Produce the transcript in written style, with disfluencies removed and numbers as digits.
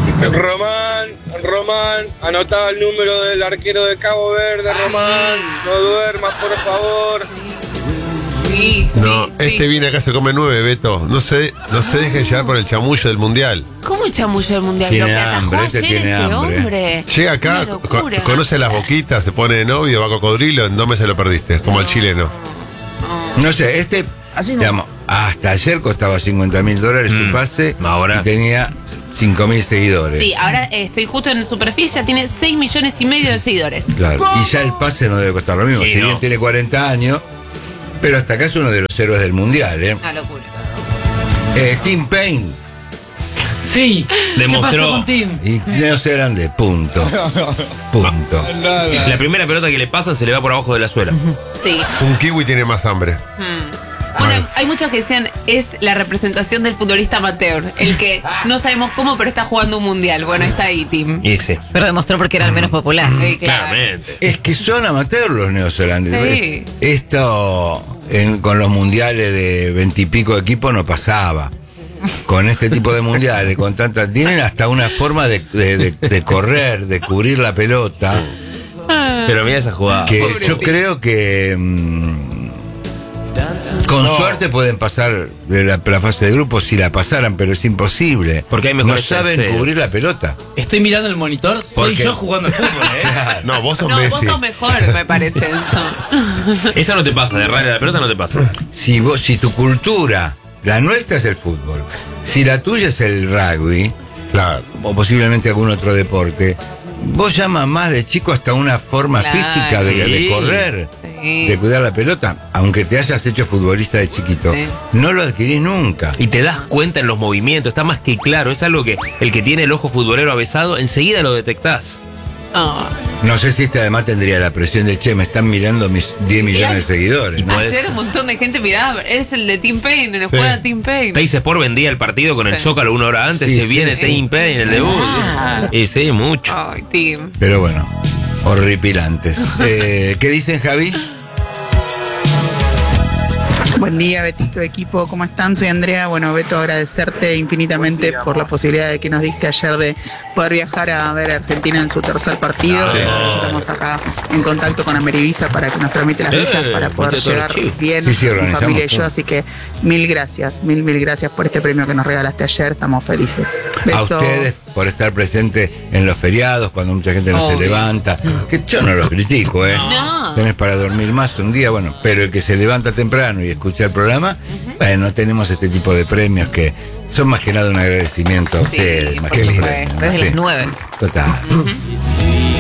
Román, anotá el número del arquero de Cabo Verde, Román. No duermas, por favor. Sí, No, sí, este sí. viene acá, se come 9, Beto. No se dejen llevar por el chamullo del mundial. ¿Cómo el chamullo del mundial? Tiene Lo que atajó hambre, este ayer tiene ese hambre. hombre. Llega acá, Una locura. conoce las boquitas, se pone de novio, va a cocodrilo, en 2 meses lo perdiste, como el chileno. No sé, digamos, hasta ayer costaba $50.000 su pase Ahora. y tenía 5.000 seguidores. Sí, ahora estoy justo en superficie, ya tiene 6,5 millones de seguidores. Claro, y ya el pase no debe costar lo mismo. Sí, Si bien no. tiene 40 años, pero hasta acá es uno de los héroes del mundial, ¿eh? Una locura. Tim Payne Sí. Demostró. ¿Qué pasó con Tim? y Neozelande, punto. Punto. La primera pelota que le pasan se le va por abajo de la suela. Sí. Un kiwi tiene más hambre. Bueno, hay muchos que decían es la representación del futbolista amateur, el que no sabemos cómo, pero está jugando un mundial. Bueno, está ahí, Tim. Y sí, Pero demostró porque era el menos popular. Sí, claro. claramente. Es que son amateurs los neozelandeses. Sí. Esto con los mundiales de 20 y pico equipos no pasaba. Con este tipo de mundiales, con tantas. Tienen hasta una forma de correr, de cubrir la pelota. Pero mira esa jugada. Que Pobre yo Tim. creo que con suerte pueden pasar de la fase de grupos si la pasaran, pero es imposible. Porque hay no mejores saben terceros. cubrir la pelota. Estoy mirando el monitor, soy qué? yo jugando al fútbol, No, vos sos No, vos Messi. sos mejor, me parece eso. Esa no te pasa, de errarle la pelota no te pasa. Si tu cultura, la nuestra es el fútbol, si la tuya es el rugby, Claro. o posiblemente algún otro deporte, vos llamas más de chico hasta una forma Claro, física de sí. correr, Sí. de cuidar la pelota, aunque te hayas hecho futbolista de chiquito, Sí. no lo adquirís nunca. Y te das cuenta en los movimientos, está más que claro. Es algo que el que tiene el ojo futbolero avesado, enseguida lo detectás. Oh. No sé si además tendría la presión de, che, me están mirando mis 10 millones de seguidores. ¿no? Ayer un montón de gente miraba, es el de Tim Payne, le juega Tim Payne. Teis Sport vendía el partido con el Sí. Zócalo 1 hora antes, Sí, se sí. viene Tim Payne, el debut. Y sí, mucho. Ay, Tim. Pero bueno, horripilantes. ¿Qué dicen, Javi? Buen día, Betito, equipo, ¿cómo están? Soy Andrea. Bueno, Beto, agradecerte infinitamente por la posibilidad de que nos diste ayer de poder viajar a ver a Argentina en su tercer partido. Estamos acá en contacto con Amerivisa para que nos tramite las visas para poder mete todo el llegar chivo. bien, Sí, sí, mi organizamos familia y yo. todo. Así que mil gracias por este premio que nos regalaste ayer. Estamos felices. A Beso. ustedes por estar presentes en los feriados, cuando mucha gente no se Obvio. levanta. Que yo no los critico, ¿eh? No. Tenés para dormir más un día, bueno, pero el que se levanta temprano y escucha el programa, no tenemos este tipo de premios que son más que nada un agradecimiento a Sí, ustedes. Más por que supuesto. lindo, Desde sí. las 9. Total.